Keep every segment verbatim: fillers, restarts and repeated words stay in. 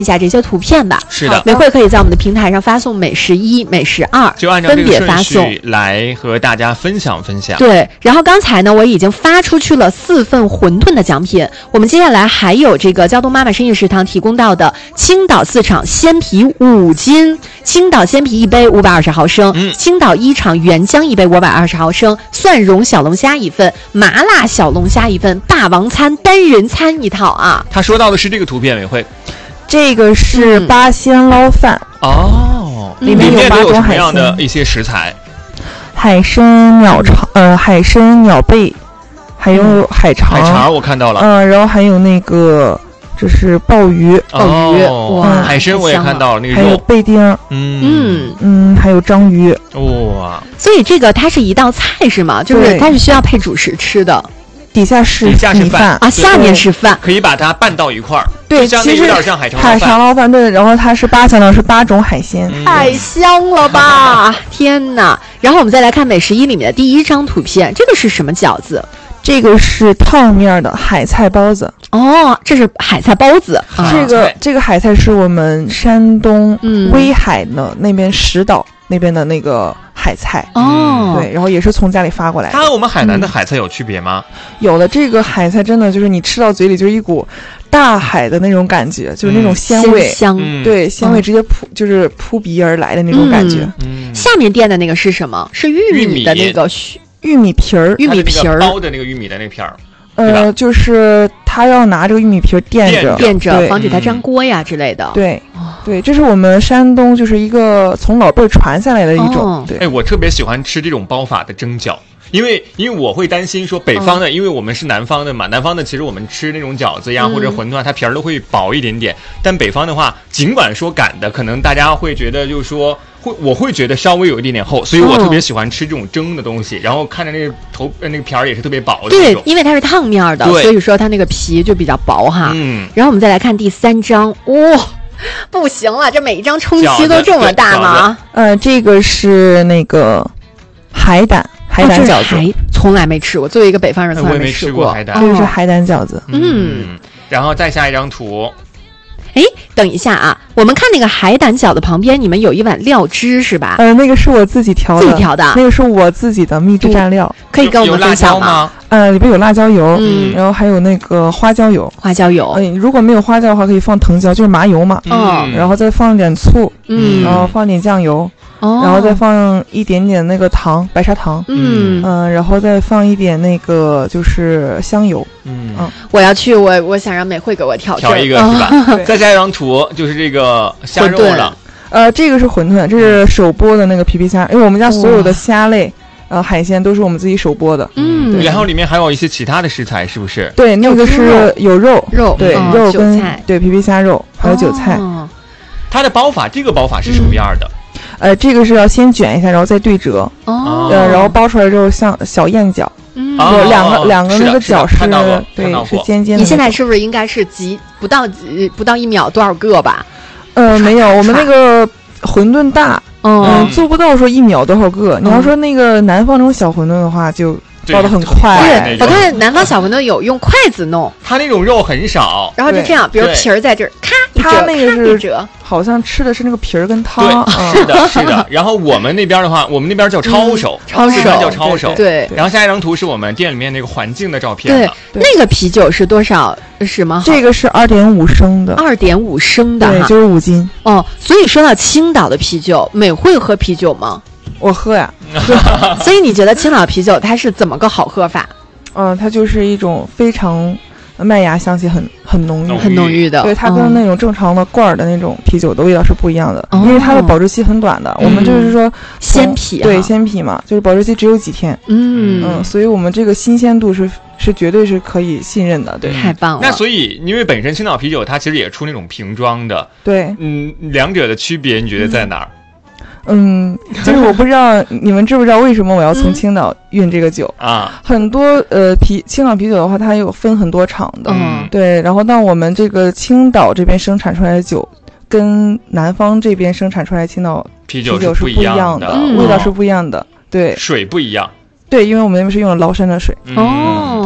一下这些图片吧。 是的， 美惠可以在我们的平台上发送美食一、美食二， 就按照这个顺序来和大家分享分享。 对，然后刚才呢，我已经发出去了四份馄饨的奖品，我们接下来还有这个胶东妈妈深夜食堂提供到的青岛四厂鲜皮五斤，青岛鲜皮一杯五百二十毫升， 嗯， 青岛一厂原浆一杯五百二十毫升，蒜蓉小龙虾一份，麻辣小龙虾一份，霸王餐单人餐一套啊。 他说到的是这个图片，美惠。 这个是八鲜捞饭、 嗯、哦， 里面有八种海鲜， 什么样的一些食材？ 海参、鸟肠，呃，海参、鸟贝，还有海肠。 海肠我看到了， 嗯、呃，然后还有那个这是鲍鱼， 鲍鱼， 哦、哇，海参我也看到了，那个肉还有贝丁， 嗯嗯嗯，还有章鱼， 哇， 所以这个它是一道菜是吗？就是它是需要配主食吃的。 底下是底下是饭啊，下面是饭， 可以把它拌到一块儿。 对， 其实有点像海肠海肠捞饭，对。然后它是八香料，是八种海鲜， 嗯、 太香了吧！天哪！然后我们再来看美食一里面的第一张图片，这个是什么饺子？ 这个是烫面的海菜包子。 哦，这是海菜包子。 啊、这个这个海菜是我们山东威海的那边石岛那边的那个海菜哦， 对，然后也是从家里发过来的。 它和我们海南的海菜有区别吗？ 嗯、有的，这个海菜真的就是你吃到嘴里就是一股大海的那种感觉，就是那种鲜味， 鲜香， 嗯、对，鲜味直接扑、嗯、就是扑鼻而来的那种感觉。 嗯嗯、下面垫的那个是什么？是玉米的那个玉米皮儿， 玉米皮儿包的那个玉米的那片儿。 呃，就是他要拿这个玉米皮垫着垫着，防止它粘锅呀之类的。 对，对，这是我们山东就是一个从老辈传下来的一种。 哦、 对， 哎，我特别喜欢吃这种包法的蒸饺。因为因为我会担心说北方的、嗯，因为我们是南方的嘛，南方的其实我们吃那种饺子呀、嗯、或者馄饨啊，它皮儿都会薄一点点。但北方的话，尽管说擀的，可能大家会觉得就是说会，我会觉得稍微有一点点厚，所以我特别喜欢吃这种蒸的东西。嗯、然后看着那个头那个皮儿也是特别薄的。 对，因为它是烫面的，所以说它那个皮就比较薄哈。 嗯。 然后我们再来看第三张，哇、哦，不行了，这每一张充气都这么大吗？ 呃，这个是那个海胆。海胆饺子、 哦、从来没吃过，作为一个北方人从来没吃过海胆， 这个是海胆饺子。 嗯， 然后再下一张图。 哎，等一下啊，我们看那个海胆饺子旁边，你们有一碗料汁是吧？ 呃，那个是我自己调的， 自己调的， 那个是我自己的秘制蘸料， 可以跟我们分享吗？ 呃，里边有辣椒油，嗯，然后还有那个花椒油， 花椒油。 嗯、呃，如果没有花椒的话，可以放藤椒，就是麻油嘛。 嗯， 然后再放点醋， 嗯， 然后放点酱油。 哦， 然后再放一点点那个糖，白砂糖， 嗯嗯、呃，然后再放一点那个就是香油， 嗯嗯， 我要去，我我想让美惠给我调调一个是吧？再下一张图就是这个虾肉了， 呃，这个是馄饨，这是手剥的那个皮皮虾，因为我们家所有的虾类。呃，海鲜都是我们自己手剥的， 嗯， 然后里面还有一些其他的食材，是不是？ 对，那个是有肉， 肉， 对， 哦、 肉跟菜对皮皮虾肉，还有韭菜。 哦、 它的包法，这个包法是什么样的？ 嗯、呃，这个是要先卷一下，然后再对折， 哦， 呃，然后包出来之后像小燕饺， 嗯， 有两个、哦、两个那个饺是， 是对，是尖尖的。 你现在是不是应该是几不到几不到一秒多少个吧？ 呃，没有，我们那个馄饨大。嗯, 嗯，做不到说一秒多少个。嗯、你要说那个南方那种小馄饨的话，就包得很快。 对，我看南方小馄饨有用筷子弄， 它那种肉很少， 然后就这样，比如皮儿在这儿，咔一折， 它那个是一折， 好像吃的是那个皮儿跟汤。 对，嗯、是的，是的。然后我们那边的话，我们那边叫抄手， 嗯、抄手叫抄手。 对。 然后下一张图是我们店里面那个环境的照片了。 对，那个啤酒是多少？是吗？ 这个是二点五升的， 二点五升的， 对，就是五斤。 哦，所以说到青岛的啤酒，美惠喝啤酒吗？ 我喝呀。 所以你觉得青岛啤酒它是怎么个好喝法？ 嗯、呃，它就是一种非常麦芽香气很很浓郁、 很浓郁的。 对，它跟那种正常的罐儿的那种啤酒的味道是不一样的， 哦、 因为它的保质期很短的。嗯、我们就是说鲜啤、啊， 对，鲜啤嘛，就是保质期只有几天。 嗯嗯，所以我们这个新鲜度是。是绝对是可以信任的，对， 太棒了。 那所以，因为本身青岛啤酒它其实也出那种瓶装的， 对， 嗯，两者的区别你觉得在哪儿？ 嗯，就是我不知道你们知不知道为什么我要从青岛运这个酒啊？ 很多呃啤青岛啤酒的话，它有分很多厂的， 嗯， 对。然后当我们这个青岛这边生产出来的酒，跟南方这边生产出来的青岛啤酒是不一样的， 嗯、 味道是不一样的，对， 水不一样。 对，因为我们那边是用了崂山的水。 哦， 对，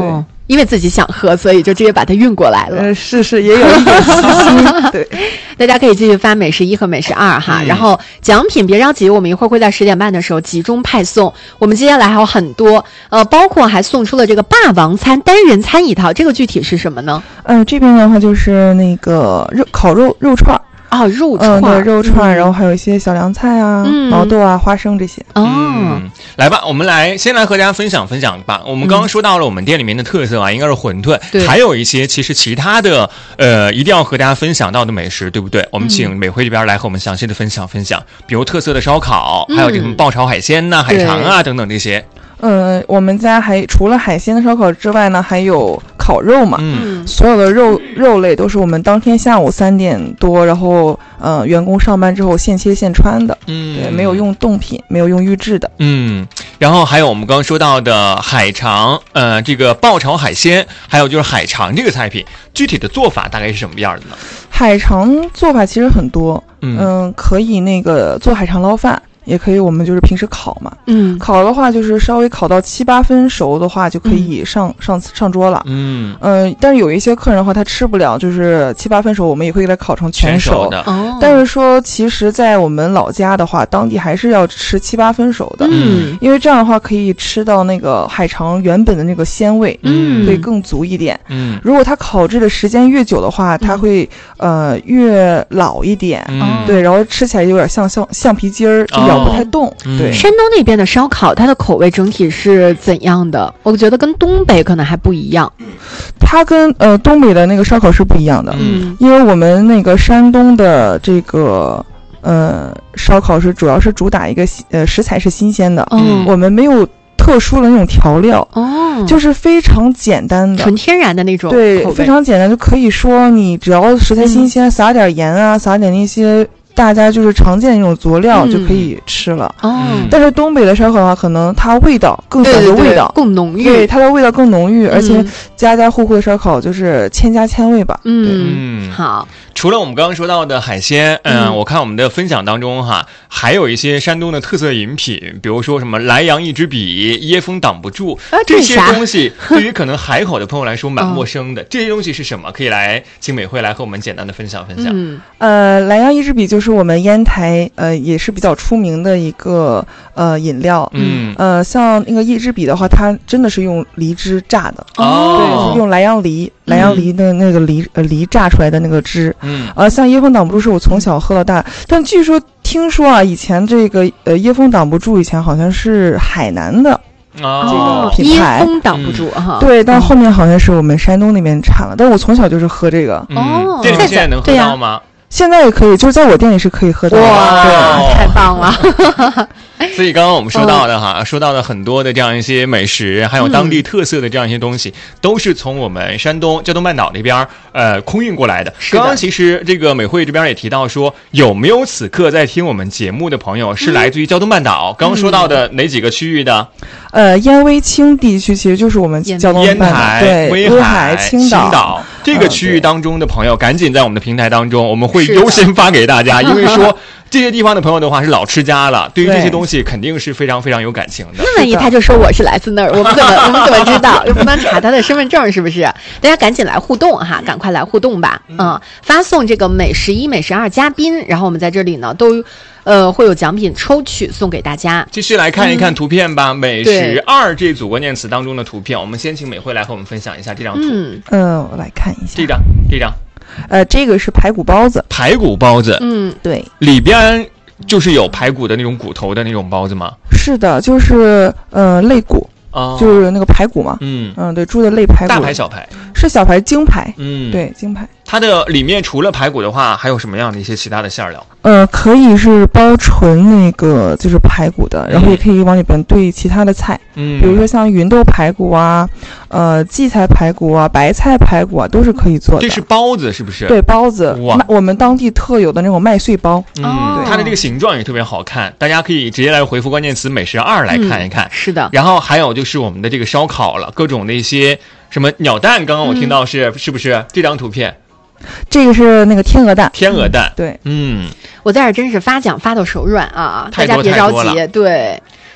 因为自己想喝，所以就直接把它运过来了。 呃，是是，也有一点私心。对， 大家可以继续发美食一和美食二哈、嗯，然后奖品别着急，我们一会儿会在十点半的时候集中派送。我们接下来还有很多，呃，包括还送出了这个霸王餐单人餐一套，这个具体是什么呢？ 呃，这边的话就是那个肉烤肉肉串。 哦，肉串， 嗯，对，肉串、嗯，然后还有一些小凉菜啊、嗯、毛豆啊、花生这些。 哦、 嗯，来吧，我们来先来和大家分享分享吧。我们刚刚说到了我们店里面的特色啊，嗯、应该是馄饨，还有一些其实其他的呃，一定要和大家分享到的美食，对不对？我们请美惠这边来和我们详细的分享分享，比如特色的烧烤，还有这种爆炒海鲜呐、啊、海肠啊等等这些。 呃，我们家还除了海鲜的烧烤之外呢，还有烤肉嘛。 嗯， 所有的肉肉类都是我们当天下午三点多，然后呃员工上班之后现切现穿的。 嗯， 对，没有用冻品，没有用预制的。 嗯，然后还有我们刚刚说到的海肠，呃，这个爆炒海鲜，还有就是海肠这个菜品，具体的做法大概是什么样的呢？ 海肠做法其实很多，嗯、呃，可以那个做海肠捞饭。也可以，我们就是平时烤嘛， 嗯， 烤的话就是稍微烤到七八分熟的话，就可以上、嗯、上上桌了， 嗯， 呃，但是有一些客人的话，他吃不了，就是七八分熟，我们也会给他烤成全熟， 全熟的。 哦， 但是说，其实，在我们老家的话，当地还是要吃七八分熟的， 嗯， 因为这样的话可以吃到那个海肠原本的那个鲜味， 嗯， 会更足一点， 嗯， 如果它烤制的时间越久的话，它会、嗯、呃越老一点， 嗯， 对，然后吃起来有点像橡橡皮筋儿，就咬不太动。 哦对， 山东那边的烧烤，它的口味整体是怎样的？我觉得跟东北可能还不一样。 它跟呃东北的那个烧烤是不一样的， 嗯， 因为我们那个山东的这个呃烧烤是主要是主打一个呃食材是新鲜的， 嗯， 我们没有特殊的那种调料， 哦， 就是非常简单的纯天然的那种， 对，非常简单，就可以说你只要食材新鲜，嗯、撒点盐啊，撒点那些。大家就是常见的那种佐料就可以吃了、 嗯、哦， 但是东北的烧烤的话，可能它味道更讲究味道， 更浓郁， 对，它的味道更浓郁，嗯、而且家家户户的烧烤就是千家千味吧。 嗯，好。 除了我们刚刚说到的海鲜，嗯、呃，我看我们的分享当中哈，还有一些山东的特色饮品，比如说什么莱阳一支笔、椰风挡不住， 啊、 这些东西对于可能海口的朋友来说蛮陌生的。哦、这些东西是什么？可以来请美惠来和我们简单的分享分享。 嗯， 呃，莱阳一支笔就是我们烟台呃也是比较出名的一个呃饮料。 嗯， 呃，像那个一支笔的话，它真的是用梨汁榨的。 哦， 对，是用莱阳梨。莱阳梨的那个梨呃梨榨出来的那个汁， 嗯， 呃，像椰风挡不住是我从小喝到大，但据说听说啊，以前这个呃椰风挡不住以前好像是海南的哦这个品牌， 椰风挡不住哈、 嗯，对，但后面好像是我们山东那边产了，但是我从小就是喝这个， 哦， 店里现在能喝到吗？ 现在也可以，就是在我店里是可以喝到的。 哇， 对， 太棒了！ 所以刚刚我们说到的哈，嗯、说到的很多的这样一些美食，还有当地特色的这样一些东西，嗯、都是从我们山东胶东半岛那边呃空运过来的。 是的。 刚刚其实这个美惠这边也提到说，有没有此刻在听我们节目的朋友是来自于胶东半岛？嗯、刚刚说到的哪几个区域的？ 呃，燕威清地区其实就是我们胶东半岛， 烟台、 对， 威海、青岛。 岛这个区域当中的朋友，赶紧在我们的平台当中，我们会优先发给大家，因为说这些地方的朋友的话是老吃家了，对于这些东西肯定是非常非常有感情的。 那万一他就说我是来自那儿，我们怎么我们怎么知道？又不能查他的身份证，是不是？大家赶紧来互动哈，赶快来互动吧！嗯，嗯发送这个美食一、美食二嘉宾，然后我们在这里呢都。呃，会有奖品抽取送给大家。 继续来看一看图片吧。嗯、美食二这组关键词当中的图片，我们先请美惠来和我们分享一下这张图。 嗯， 呃，我来看一下这张，这张， 呃，这个是排骨包子。 排骨包子， 嗯， 对， 里边就是有排骨的那种骨头的那种包子吗？ 是的，就是呃肋骨。 哦， 就是那个排骨嘛， 嗯嗯，对，猪的肋排骨， 大排小排是小排精排， 嗯， 对，精排。 它的里面除了排骨的话，还有什么样的一些其他的馅料？ 呃，可以是包纯那个就是排骨的，然后也可以往里边兑其他的菜， 嗯， 比如说像芸豆排骨啊，呃，荠菜排骨啊，白菜排骨啊，都是可以做的。 这是包子是不是？ 对，包子， 哇， 我们当地特有的那种麦穗包， 嗯，它的这个形状也特别好看，大家可以直接来回复关键词美食二来看一看。 嗯、是的， 然后还有就是我们的这个烧烤了，各种的一些什么鸟蛋，刚刚我听到是、嗯、是不是这张图片？ 这个是那个天鹅蛋， 天鹅蛋， 对， 嗯， 我在这真是发奖发到手软啊！ 大家别着急，对。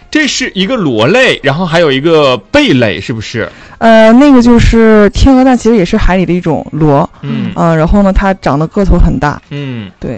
这是一个螺类，然后还有一个贝类，是不是？ 呃，那个就是天鹅蛋，其实也是海里的一种螺。嗯，啊、呃，然后呢，它长得个头很大。 嗯， 对。